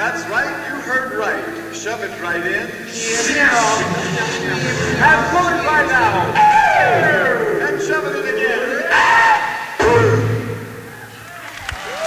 That's right, you heard right. Shove it right in. And pull it right out.